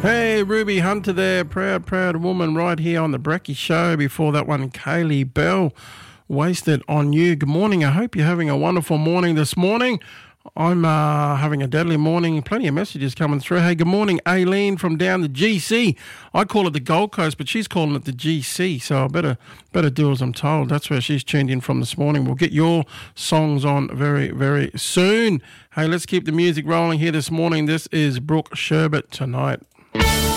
Hey, Ruby Hunter there, proud woman right here on the Brecky Show. Before that one, Kaylee Bell, Wasted on You. Good morning. I hope you're having a wonderful morning this morning. I'm having a deadly morning. Plenty of messages coming through. Hey, good morning, Aileen from down the GC. I call it the Gold Coast, but she's calling it the GC, so I better do as I'm told. That's where she's tuned in from this morning. We'll get your songs on very, very soon. Hey, let's keep the music rolling here this morning. This is Brooke Sherbet Tonight.